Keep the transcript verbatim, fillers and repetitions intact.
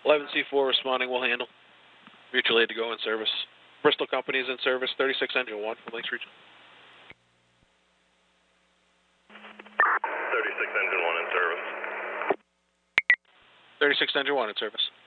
eleven C four responding, will handle. Mutual aid to go in service. Bristol Company is in service, thirty-six Engine one from Lakes Region. thirty-six Engine one in service. thirty-six Engine one in service.